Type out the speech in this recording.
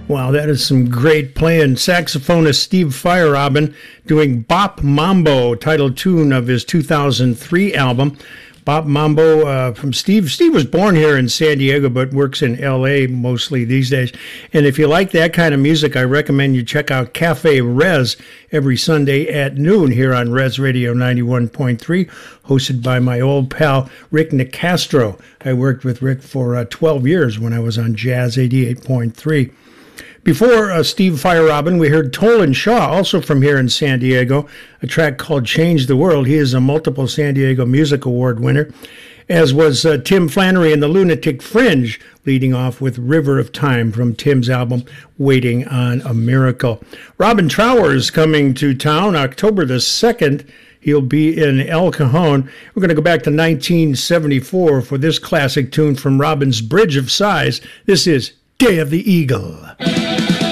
Wow, that is some great playing. Saxophonist Steve Feierabend doing Bop Mambo, title tune of his 2003 album. Bop Mambo from Steve. Steve was born here in San Diego, but works in L.A. mostly these days. And if you like that kind of music, I recommend you check out Cafe Res every Sunday at noon here on Res Radio 91.3, hosted by my old pal Rick Nicastro. I worked with Rick for 12 years when I was on Jazz 88.3. Before Steve Feierabend, we heard Tolan Shaw, also from here in San Diego, a track called Change the World. He is a multiple San Diego Music Award winner, as was Tim Flannery and the Lunatic Fringe, leading off with River of Time from Tim's album Waiting on a Miracle. Robin Trower is coming to town October the 2nd. He'll be in El Cajon. We're going to go back to 1974 for this classic tune from Robin's Bridge of Sighs. This is Day of the Eagle.